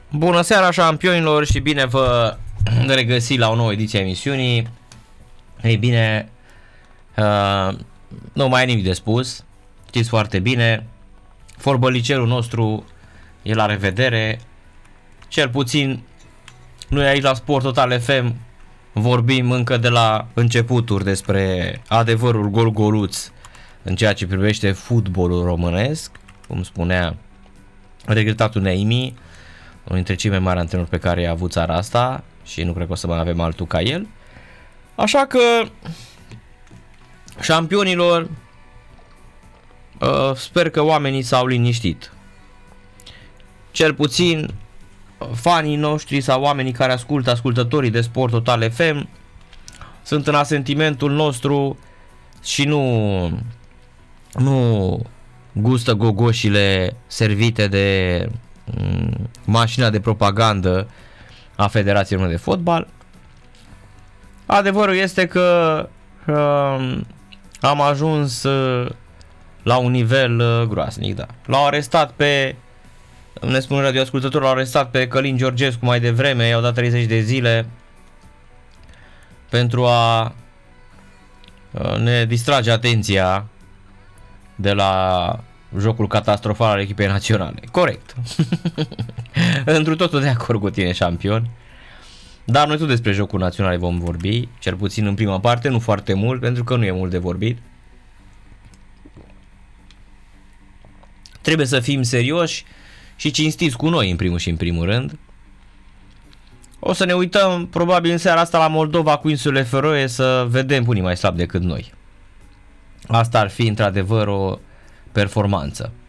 Bună seara, șampionilor, și bine vă regăsi la o nouă ediție a emisiunii. Ei bine, nu mai e nimic de spus. Știți foarte bine, fotbalicerul nostru e la revedere. Cel puțin noi aici la Sport Total FM vorbim încă de la începuturi despre adevărul gol-goluț în ceea ce privește fotbalul românesc, cum spunea regretatul Neimi, unul dintre cei mai mari antrenori pe care i-a avut țara asta, și nu cred că o să mai avem altul ca el. Așa că, șampionilor, sper că oamenii s-au liniștit. Cel puțin fanii noștri sau oamenii care ascultă, ascultătorii de Sport Total FM, sunt în asentimentul nostru și nu gustă gogoșile servite de mașina de propagandă a Federației Române de Fotbal. Adevărul este că am ajuns la un nivel groaznic, da. L-au arestat pe, ne spun radioascultătorul, l-au arestat pe Călin Georgescu mai devreme, i-au dat 30 de zile pentru a ne distrage atenția de la jocul catastrofal al echipei naționale. Corect. Întru totul de acord cu tine, șampion. Dar noi tot despre jocul național vom vorbi, cel puțin în prima parte, nu foarte mult, pentru că nu e mult de vorbit. Trebuie să fim serioși și cinstiți cu noi, în primul și în primul rând. O să ne uităm probabil în seara asta la Moldova cu insulele Feroe, să vedem unii mai slabi decât noi. Asta ar fi într-adevăr o performanță.